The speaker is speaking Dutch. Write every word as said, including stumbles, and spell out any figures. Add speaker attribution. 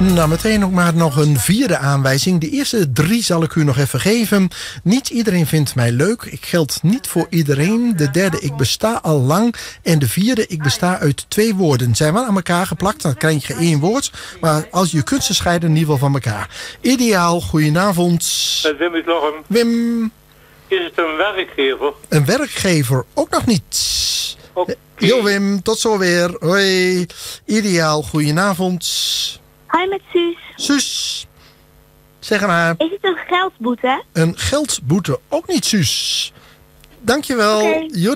Speaker 1: Nou, meteen ook maar nog een vierde aanwijzing. De eerste drie zal ik u nog even geven. Niet iedereen vindt mij leuk. Ik geld niet voor iedereen. De derde, ik besta al lang. En de vierde, ik besta uit twee woorden. Zijn wel aan elkaar geplakt, dan krijg je één woord. Maar als je kunt ze scheiden, in ieder geval van elkaar. Ideaal, goedenavond.
Speaker 2: Met Wim uit Lochem.
Speaker 1: Wim.
Speaker 2: Is het een werkgever?
Speaker 1: Een werkgever, ook nog niet.
Speaker 2: Okay.
Speaker 1: Jo Wim, tot zo weer. Hoi. Ideaal, goedenavond.
Speaker 3: Hi met Suus.
Speaker 1: Suus. Zeg maar.
Speaker 3: Is het een geldboete?
Speaker 1: Een geldboete, ook niet Suus. Dankjewel.
Speaker 3: Okay.